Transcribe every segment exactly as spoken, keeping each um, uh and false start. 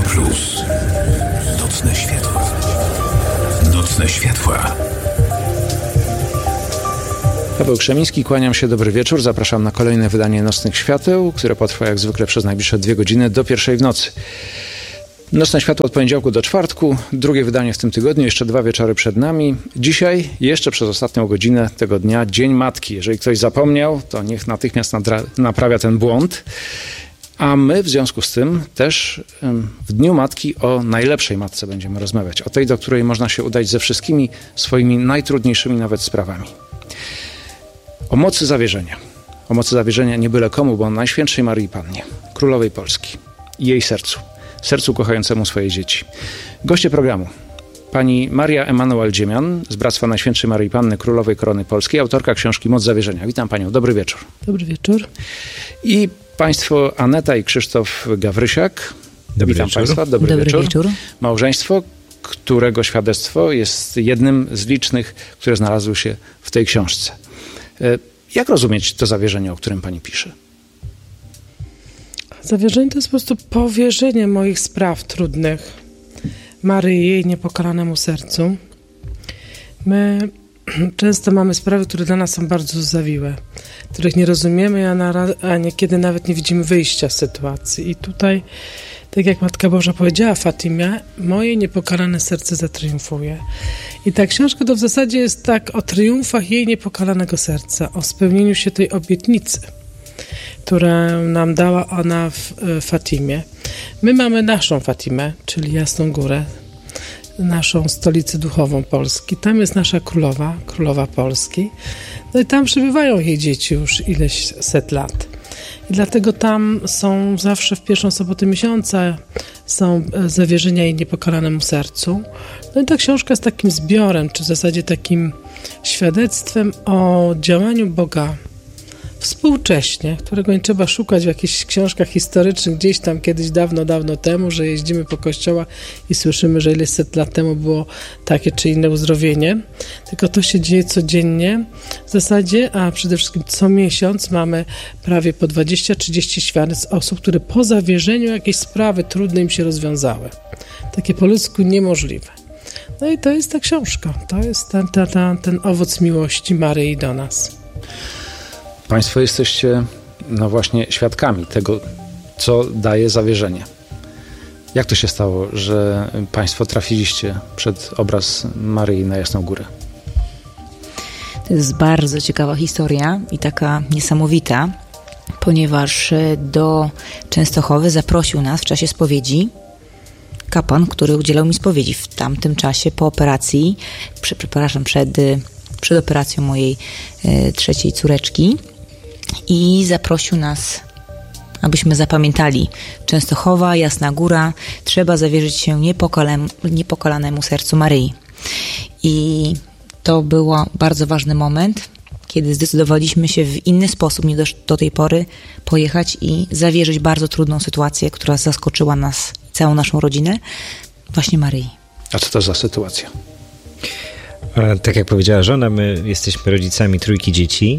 Plus. Nocne światła. Nocne światła. Paweł Krzemiński, kłaniam się, dobry wieczór. Zapraszam na kolejne wydanie Nocnych Świateł, które potrwa jak zwykle przez najbliższe dwie godziny do pierwszej w nocy. Nocne Światło od poniedziałku do czwartku, drugie wydanie w tym tygodniu, jeszcze dwa wieczory przed nami. Dzisiaj, jeszcze przez ostatnią godzinę tego dnia, Dzień Matki. Jeżeli ktoś zapomniał, to niech natychmiast nadra- naprawia ten błąd. A my w związku z tym też w Dniu Matki o najlepszej matce będziemy rozmawiać. O tej, do której można się udać ze wszystkimi swoimi najtrudniejszymi nawet sprawami. O mocy zawierzenia. O mocy zawierzenia nie byle komu, bo o Najświętszej Maryi Pannie, Królowej Polski i jej sercu. Sercu kochającemu swoje dzieci. Goście programu. Pani Maria Emanuel-Dziemian z Bractwa Najświętszej Maryi Panny, Królowej Korony Polskiej, autorka książki Moc zawierzenia. Witam panią. Dobry wieczór. Dobry wieczór. I państwo Aneta i Krzysztof Gawrysiak. Dobry Witam wieczór. państwa. Dobry, Dobry wieczór. wieczór. Małżeństwo, którego świadectwo jest jednym z licznych, które znalazły się w tej książce. Jak rozumieć to zawierzenie, o którym pani pisze? Zawierzenie to jest po prostu powierzenie moich spraw trudnych Maryi, jej niepokalanemu sercu. My często mamy sprawy, które dla nas są bardzo zawiłe, których nie rozumiemy, a, na, a niekiedy nawet nie widzimy wyjścia z sytuacji. I tutaj, tak jak Matka Boża powiedziała Fatimie, moje niepokalane serce zatriumfuje. I ta książka to w zasadzie jest tak o triumfach jej niepokalanego serca, o spełnieniu się tej obietnicy, którą nam dała ona w Fatimie. My mamy naszą Fatimę, czyli Jasną Górę, naszą stolicę duchową Polski. Tam jest nasza królowa, królowa Polski. No i tam przebywają jej dzieci już ileś set lat. I dlatego tam są zawsze w pierwszą sobotę miesiąca są zawierzenia jej niepokalanemu sercu. No i ta książka jest takim zbiorem, czy w zasadzie takim świadectwem o działaniu Boga współcześnie, którego nie trzeba szukać w jakichś książkach historycznych gdzieś tam kiedyś dawno, dawno temu, że jeździmy po kościołach i słyszymy, że ileś set lat temu było takie czy inne uzdrowienie. Tylko to się dzieje codziennie w zasadzie, a przede wszystkim co miesiąc mamy prawie po dwadzieścia trzydzieści świadectw osób, które po zawierzeniu jakieś sprawy trudne im się rozwiązały. Takie po ludzku niemożliwe. No i to jest ta książka. To jest ten, ten, ten, ten owoc miłości Maryi do nas. Państwo jesteście, no właśnie, świadkami tego, co daje zawierzenie. Jak to się stało, że państwo trafiliście przed obraz Maryi na Jasną Górę? To jest bardzo ciekawa historia i taka niesamowita, ponieważ do Częstochowy zaprosił nas w czasie spowiedzi kapłan, który udzielał mi spowiedzi w tamtym czasie po operacji, przepraszam, przed, przed operacją mojej e, trzeciej córeczki. I zaprosił nas, abyśmy zapamiętali Częstochowa, Jasna Góra, trzeba zawierzyć się niepokalanemu, niepokalanemu sercu Maryi. I to był bardzo ważny moment, kiedy zdecydowaliśmy się w inny sposób niż do, do tej pory pojechać i zawierzyć bardzo trudną sytuację, która zaskoczyła nas, całą naszą rodzinę, właśnie Maryi. A co to za sytuacja? Tak jak powiedziała żona, my jesteśmy rodzicami trójki dzieci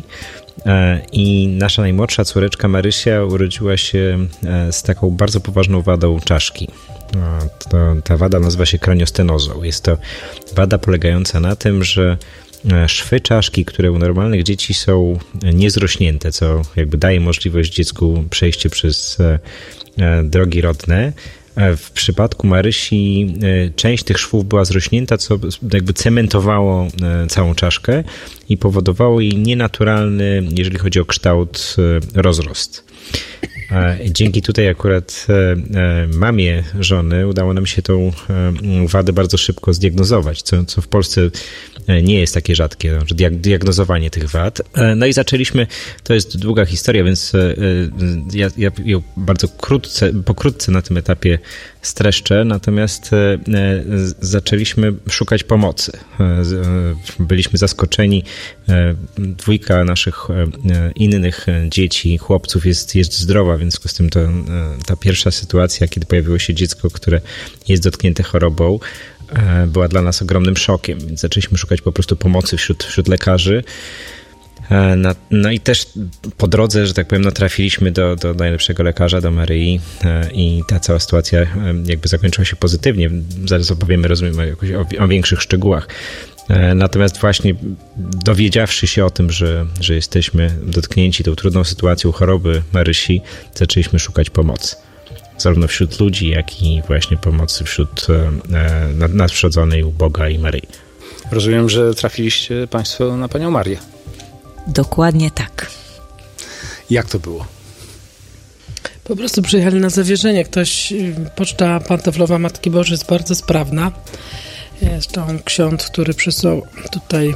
i nasza najmłodsza córeczka Marysia urodziła się z taką bardzo poważną wadą czaszki. To, ta wada nazywa się kraniostenozą. Jest to wada polegająca na tym, że szwy czaszki, które u normalnych dzieci są niezrośnięte, co jakby daje możliwość dziecku przejście przez drogi rodne, w przypadku Marysi część tych szwów była zrośnięta, co jakby cementowało całą czaszkę i powodowało jej nienaturalny, jeżeli chodzi o kształt, rozrost. Dzięki tutaj akurat mamie żony udało nam się tą wadę bardzo szybko zdiagnozować, co, co w Polsce nie jest takie rzadkie, diagnozowanie tych wad. No i zaczęliśmy, to jest długa historia, więc ja, ja ją bardzo krótce, pokrótce na tym etapie streszczę, natomiast zaczęliśmy szukać pomocy. Byliśmy zaskoczeni, dwójka naszych innych dzieci, chłopców jest, jest zdrowa, w związku z tym to, ta pierwsza sytuacja, kiedy pojawiło się dziecko, które jest dotknięte chorobą, była dla nas ogromnym szokiem, więc zaczęliśmy szukać po prostu pomocy wśród, wśród lekarzy. No, no i też po drodze, że tak powiem, no, trafiliśmy do, do najlepszego lekarza, do Maryi i ta cała sytuacja jakby zakończyła się pozytywnie. Zaraz opowiemy, rozumiem, jakoś o, o większych szczegółach. Natomiast właśnie dowiedziawszy się o tym, że, że jesteśmy dotknięci tą trudną sytuacją choroby Marysi, zaczęliśmy szukać pomocy. Zarówno wśród ludzi, jak i właśnie pomocy wśród e, nadprzyrodzonej u Boga i Maryi. Rozumiem, że trafiliście Państwo na Panią Marię. Dokładnie tak. Jak to było? Po prostu przyjechali na zawierzenie. Ktoś, poczta pantoflowa Matki Bożej jest bardzo sprawna. Jest tam ksiądz, który przysłał tutaj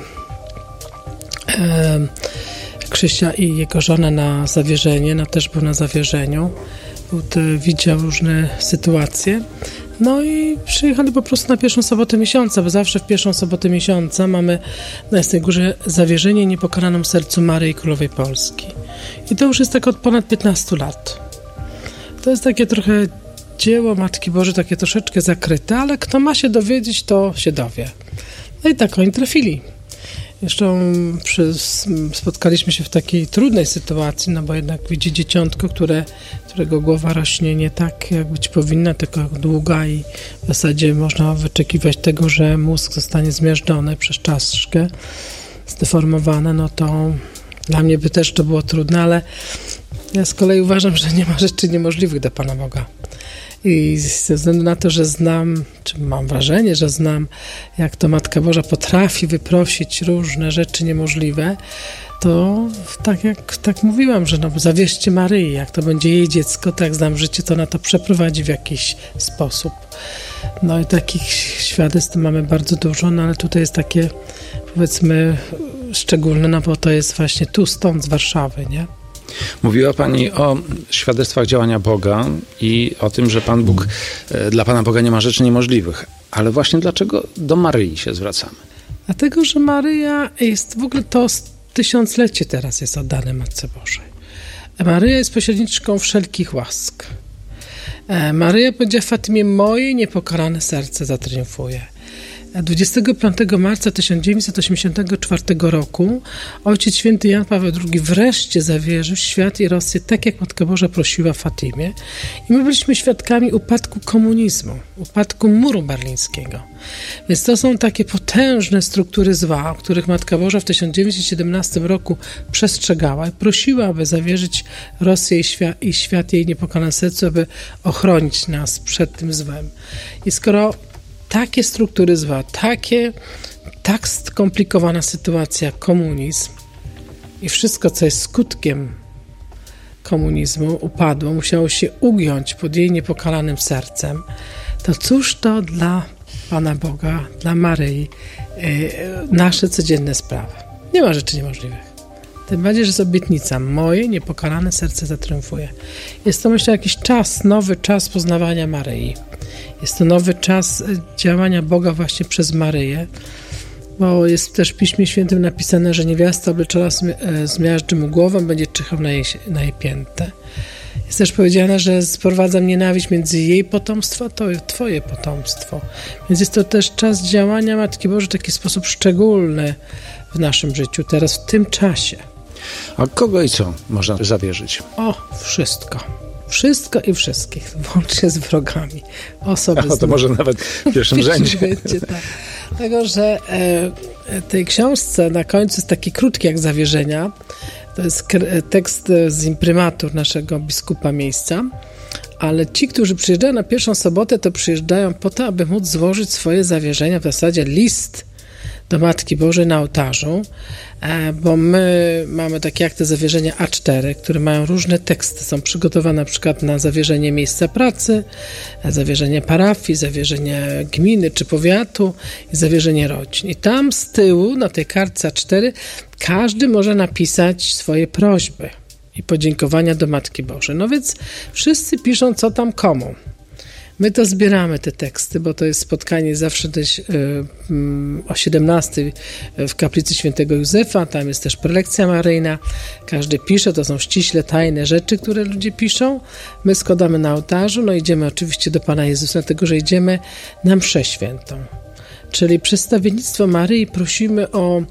e, Krzysia i jego żonę na zawierzenie. No też był na zawierzeniu. Był to, widział różne sytuacje. No i przyjechali po prostu na pierwszą sobotę miesiąca, bo zawsze w pierwszą sobotę miesiąca mamy na Jasnej Górze zawierzenie Niepokalanym Sercu Maryi Królowej Polski. I to już jest tak od ponad piętnastu lat. To jest takie trochę dzieło Matki Bożej, takie troszeczkę zakryte, ale kto ma się dowiedzieć, to się dowie. No i tak oni trafili. Jeszcze przez, spotkaliśmy się w takiej trudnej sytuacji, no bo jednak widzi dzieciątko, które, którego głowa rośnie nie tak, jak być powinna, tylko długa i w zasadzie można wyczekiwać tego, że mózg zostanie zmiażdżony przez czaszkę, zdeformowane, no to dla mnie by też to było trudne, ale ja z kolei uważam, że nie ma rzeczy niemożliwych dla Pana Boga. I ze względu na to, że znam, czy mam wrażenie, że znam, jak to Matka Boża potrafi wyprosić różne rzeczy niemożliwe, to tak jak tak mówiłam, że no, zawierzcie Maryi, jak to będzie jej dziecko, tak jak znam życie, to ona to przeprowadzi w jakiś sposób. No i takich świadectw mamy bardzo dużo, no ale tutaj jest takie, powiedzmy, szczególne, no bo to jest właśnie tu, stąd, z Warszawy, nie? Mówiła Pani o świadectwach działania Boga i o tym, że Pan Bóg, dla Pana Boga nie ma rzeczy niemożliwych. Ale właśnie dlaczego do Maryi się zwracamy? Dlatego, że Maryja jest, w ogóle to tysiąclecie teraz jest oddane Matce Bożej. Maryja jest pośredniczką wszelkich łask. Maryja powiedziała w Fatymie: moje niepokalane serce zatriumfuje. dwudziestego piątego marca tysiąc dziewięćset osiemdziesiątego czwartego roku Ojciec Święty Jan Paweł drugi wreszcie zawierzył świat i Rosję tak, jak Matka Boża prosiła w Fatimie. I my byliśmy świadkami upadku komunizmu, upadku muru berlińskiego. Więc to są takie potężne struktury zła, o których Matka Boża w tysiąc dziewięćset siedemnastym roku przestrzegała i prosiła, aby zawierzyć Rosję i świat, i świat jej niepokalane sercu, aby ochronić nas przed tym złem. I skoro takie struktury zła, takie, tak skomplikowana sytuacja, komunizm i wszystko, co jest skutkiem komunizmu, upadło, musiało się ugiąć pod jej niepokalanym sercem, to cóż to dla Pana Boga, dla Maryi, yy, nasze codzienne sprawy. Nie ma rzeczy niemożliwych. Tym bardziej, że jest obietnica. Moje niepokalane serce zatriumfuje. Jest to, myślę, jakiś czas, nowy czas poznawania Maryi. Jest to nowy czas działania Boga właśnie przez Maryję, bo jest też w Piśmie Świętym napisane, że niewiasta obleczona zmiażdży mu głowę, będzie czyhał na jej, na jej piętę. Jest też powiedziane, że sprowadzam nienawiść między jej potomstwo, a to twoje potomstwo. Więc jest to też czas działania Matki Bożej w taki sposób szczególny w naszym życiu, teraz w tym czasie. A kogo i co można zawierzyć? O, wszystko. Wszystko i wszystkich, włącznie z wrogami. Osoby A, to może nawet w pierwszym rzędzie. Będzie, tak. Dlatego, że e, tej książce na końcu jest taki krótki jak zawierzenia. To jest tekst z imprimatur naszego biskupa miejsca. Ale ci, którzy przyjeżdżają na pierwszą sobotę, to przyjeżdżają po to, aby móc złożyć swoje zawierzenia, w zasadzie list do Matki Bożej na ołtarzu, bo my mamy takie akty zawierzenia A cztery, które mają różne teksty. Są przygotowane na przykład na zawierzenie miejsca pracy, zawierzenie parafii, zawierzenie gminy czy powiatu i zawierzenie rodzin. I tam z tyłu, na tej kartce A cztery, każdy może napisać swoje prośby i podziękowania do Matki Bożej. No więc wszyscy piszą, co tam komu. My to zbieramy, te teksty, bo to jest spotkanie zawsze też y, y, o siedemnastej w kaplicy Świętego Józefa, tam jest też prelekcja maryjna, każdy pisze, to są ściśle tajne rzeczy, które ludzie piszą, my składamy na ołtarzu, no idziemy oczywiście do Pana Jezusa, dlatego że idziemy na mszę świętą, czyli przedstawiennictwo Maryi, prosimy o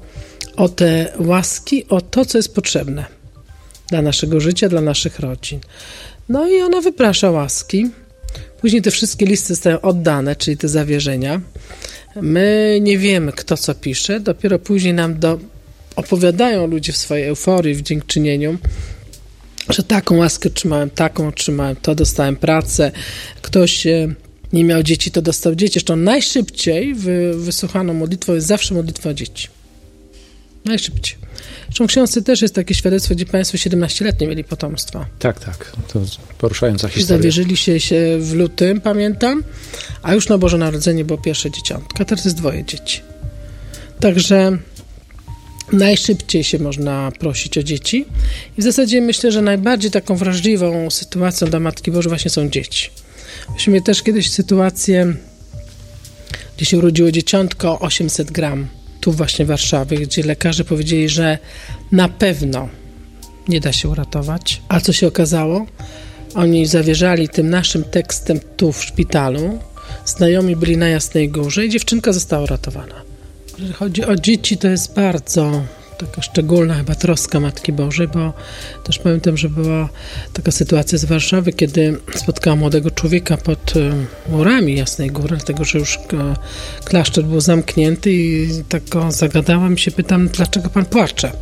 o te łaski, o to, co jest potrzebne dla naszego życia, dla naszych rodzin. No i ona wyprasza łaski. Później te wszystkie listy zostają oddane, czyli te zawierzenia. My nie wiemy, kto co pisze. Dopiero później nam do, opowiadają ludzie w swojej euforii, w dziękczynieniu, że taką łaskę otrzymałem, taką otrzymałem, to dostałem pracę. Ktoś nie miał dzieci, to dostał dzieci. Zresztą najszybciej wy, wysłuchaną modlitwą jest zawsze modlitwa o dzieci. Najszybciej. Zresztą w książce też jest takie świadectwo, gdzie państwo siedemnastoletnie mieli potomstwa. Tak, tak. To poruszająca historia. Zawierzyli się, się w lutym, pamiętam, a już na Boże Narodzenie było pierwsze dzieciątko. Teraz jest dwoje dzieci. Także najszybciej się można prosić o dzieci. I w zasadzie myślę, że najbardziej taką wrażliwą sytuacją dla Matki Bożej właśnie są dzieci. Myśmy mieli też kiedyś sytuację, gdzie się urodziło dzieciątko osiemset gram. Tu właśnie w Warszawie, gdzie lekarze powiedzieli, że na pewno nie da się uratować. A co się okazało? Oni zawierzali tym naszym tekstem tu w szpitalu. Znajomi byli na Jasnej Górze i dziewczynka została uratowana. Jeżeli chodzi o dzieci, to jest bardzo taka szczególna chyba troska Matki Bożej, bo też pamiętam, że była taka sytuacja z Warszawy, kiedy spotkałam młodego człowieka pod murami Jasnej Góry, dlatego że już klasztor był zamknięty i tak go zagadałam i się pytam, dlaczego pan płacze?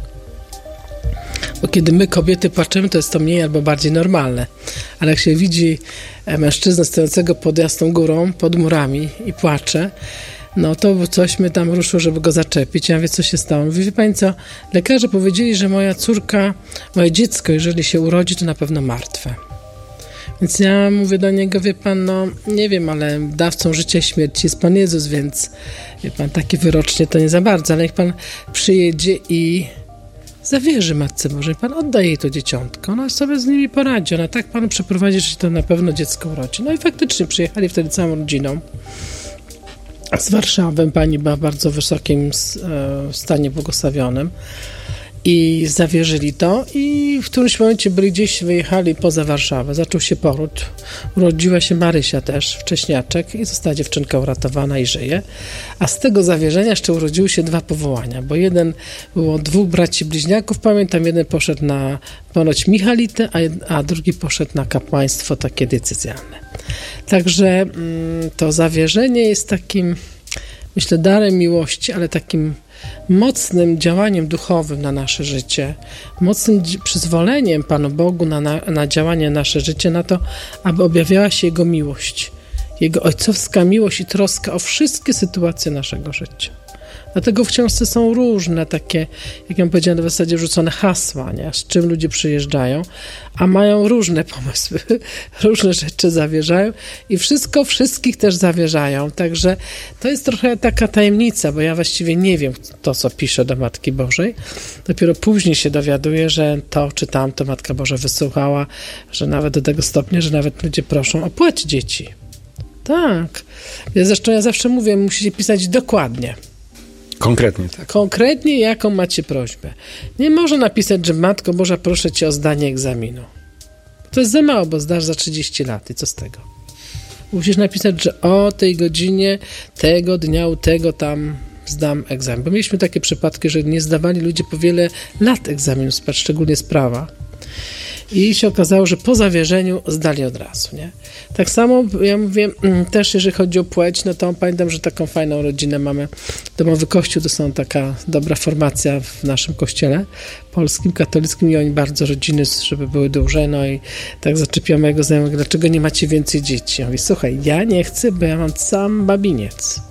Bo kiedy my kobiety płaczemy, to jest to mniej albo bardziej normalne. Ale jak się widzi mężczyznę stojącego pod Jasną Górą, pod murami i płacze, no to coś mnie tam ruszyło, żeby go zaczepić. Ja mówię, co się stało? Mówię, wie pani co, lekarze powiedzieli, że moja córka, moje dziecko, jeżeli się urodzi, to na pewno martwe. Więc ja mówię do niego, wie pan, no nie wiem, ale dawcą życia i śmierci jest Pan Jezus, więc wie pan, takie wyrocznie to nie za bardzo, ale niech pan przyjedzie i zawierzy Matce Bożej. Pan odda jej to dzieciątko, ona sobie z nimi poradzi, ona tak panu przeprowadzi, że się to na pewno dziecko urodzi. No i faktycznie przyjechali wtedy całą rodziną z Warszawy. Pani była w bardzo wysokim stanie błogosławionym i zawierzyli to i w którymś momencie byli gdzieś, wyjechali poza Warszawę. Zaczął się poród. Urodziła się Marysia też, wcześniaczek i została dziewczynka uratowana i żyje. A z tego zawierzenia jeszcze urodziły się dwa powołania, bo jeden było dwóch braci bliźniaków, pamiętam, jeden poszedł na ponoć Michalitę, a, jed, a drugi poszedł na kapłaństwo takie decyzjalne. Także mm, to zawierzenie jest takim, myślę, darem miłości, ale takim mocnym działaniem duchowym na nasze życie, mocnym przyzwoleniem Panu Bogu na, na, na działanie nasze życie, na to, aby objawiała się Jego miłość, Jego ojcowska miłość i troska o wszystkie sytuacje naszego życia. Dlatego w książce są różne takie, jak ja powiedziałem, w zasadzie wrzucone hasła, nie? Z czym ludzie przyjeżdżają, a mają różne pomysły, różne rzeczy zawierzają i wszystko wszystkich też zawierzają. Także to jest trochę taka tajemnica, bo ja właściwie nie wiem to, co piszę do Matki Bożej. Dopiero później się dowiaduję, że to czy tamto Matka Boża wysłuchała, że nawet do tego stopnia, że nawet ludzie proszą o płeć dzieci. Tak. Ja zresztą ja zawsze mówię, musicie pisać dokładnie. Konkretnie, tak. Konkretnie, jaką macie prośbę. Nie można napisać, że Matko Boża, proszę cię o zdanie egzaminu. To jest za mało, bo zdasz za trzydzieści lat i co z tego? Musisz napisać, że o tej godzinie, tego dnia, u tego tam zdam egzamin. Bo mieliśmy takie przypadki, że nie zdawali ludzie po wiele lat egzaminu, szczególnie z prawa. I się okazało, że po zawierzeniu zdali od razu, nie? Tak samo, ja mówię, też jeżeli chodzi o płeć, no to pamiętam, że taką fajną rodzinę mamy. Domowy Kościół to są taka dobra formacja w naszym kościele polskim, katolickim i oni bardzo rodziny, żeby były duże, no i tak zaczepiam mojego znajomego, dlaczego nie macie więcej dzieci? Ja mówię, słuchaj, ja nie chcę, bo ja mam sam babiniec.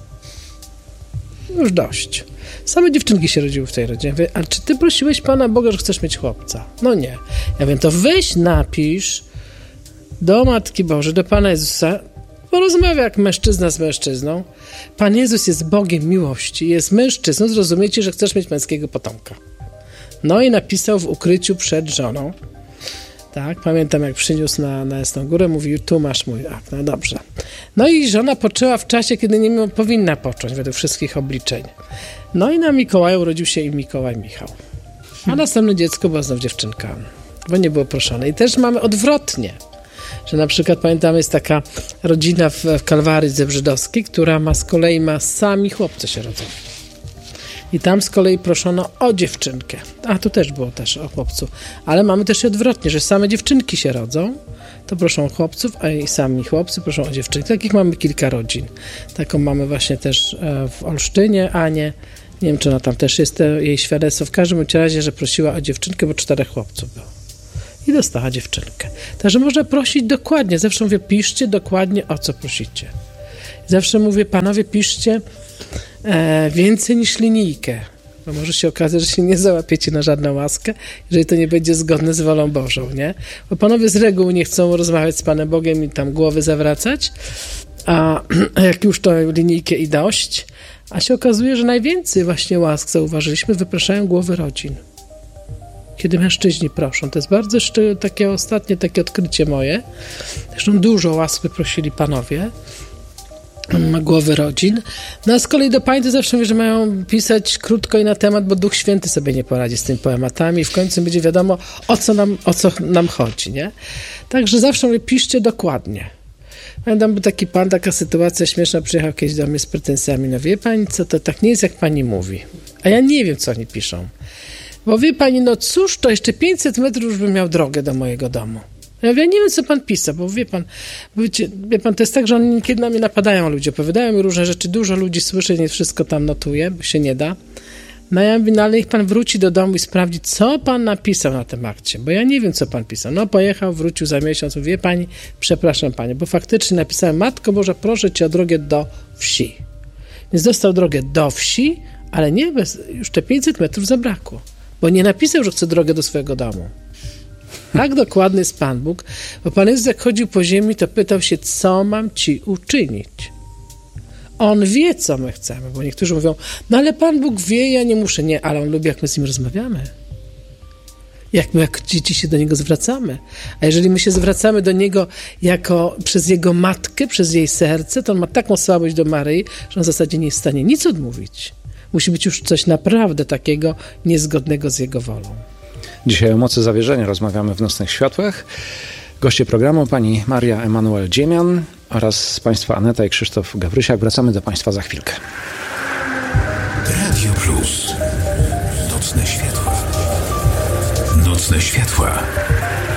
Już dość. Same dziewczynki się rodziły w tej rodzinie. Mówię, a czy ty prosiłeś Pana Boga, że chcesz mieć chłopca? No nie. Ja wiem, to weź napisz do Matki Bożej, do Pana Jezusa, porozmawia jak mężczyzna z mężczyzną. Pan Jezus jest Bogiem miłości, jest mężczyzną, zrozumiecie, że chcesz mieć męskiego potomka. No i napisał w ukryciu przed żoną. Tak, pamiętam jak przyniósł na, na Jasną Górę, mówił, tu masz mój akt, no dobrze. No i żona poczęła w czasie, kiedy nie powinna począć, według wszystkich obliczeń. No i na Mikołaja urodził się i Mikołaj Michał. A następne dziecko była znów dziewczynka, bo nie było proszone. I też mamy odwrotnie, że na przykład pamiętam, jest taka rodzina w, w Kalwarii Zebrzydowskiej, która ma z kolei ma sami chłopcy się rodzą. I tam z kolei proszono o dziewczynkę. A tu też było też o chłopcu. Ale mamy też i odwrotnie, że same dziewczynki się rodzą, to proszą o chłopców, a i sami chłopcy proszą o dziewczynki. Takich mamy kilka rodzin. Taką mamy właśnie też w Olsztynie, Anię. Nie wiem, czy ona tam też jest, jej świadectwo. W każdym razie, że prosiła o dziewczynkę, bo czterech chłopców było. I dostała dziewczynkę. Także można prosić dokładnie. Zawsze mówię, piszcie dokładnie, o co prosicie. Zawsze mówię, panowie, piszcie e, więcej niż linijkę. Bo może się okazać, że się nie załapiecie na żadną łaskę, jeżeli to nie będzie zgodne z wolą Bożą, nie? Bo panowie z reguły nie chcą rozmawiać z Panem Bogiem i tam głowy zawracać, a jak już to linijkę i dość, a się okazuje, że najwięcej właśnie łask, zauważyliśmy, wypraszają głowy rodzin. Kiedy mężczyźni proszą. To jest bardzo jeszcze takie ostatnie takie odkrycie moje. Zresztą dużo łask wyprosili panowie, głowy rodzin. No a z kolei do pań to zawsze mówię, że mają pisać krótko i na temat, bo Duch Święty sobie nie poradzi z tymi poematami i w końcu będzie wiadomo, o co nam, o co nam chodzi, nie? Także zawsze mówię, piszcie dokładnie. Pamiętam, był taki pan, taka sytuacja śmieszna, przyjechał kiedyś do mnie z pretensjami, no wie pani co, to tak nie jest jak pani mówi. A ja nie wiem, co oni piszą. Bo wie pani, no cóż, to jeszcze pięćset metrów już bym miał drogę do mojego domu. Ja mówię, nie wiem, co pan pisał, bo wie pan, wiecie, wie pan, to jest tak, że oni niekiedy na mnie napadają ludzie, opowiadają mi różne rzeczy, dużo ludzi słyszy, nie wszystko tam notuje, bo się nie da. No ja mówię, no ale niech pan wróci do domu i sprawdzi, co pan napisał na tym akcie, bo ja nie wiem, co pan pisał. No pojechał, wrócił za miesiąc, mówi, wie pani, przepraszam panie, bo faktycznie napisałem, Matko Boża, proszę cię o drogę do wsi. Więc dostał drogę do wsi, ale nie, bez, już te pięćset metrów zabrakło, bo nie napisał, że chce drogę do swojego domu. Tak dokładny jest Pan Bóg, bo Pan Jezus jak chodził po ziemi, to pytał się, co mam ci uczynić. On wie, co my chcemy, bo niektórzy mówią, no ale Pan Bóg wie, ja nie muszę. Nie, ale On lubi, jak my z Nim rozmawiamy. Jak my, jak dzieci się do Niego zwracamy. A jeżeli my się zwracamy do Niego jako przez Jego matkę, przez jej serce, to On ma taką słabość do Maryi, że On w zasadzie nie jest w stanie nic odmówić. Musi być już coś naprawdę takiego niezgodnego z Jego wolą. Dzisiaj o mocy zawierzenia rozmawiamy w Nocnych Światłach. Goście programu pani Maria Emanuel Dziemian oraz państwa Aneta i Krzysztof Gawrysiak. Wracamy do państwa za chwilkę. Radio Plus. Nocne Światła. Nocne Światła.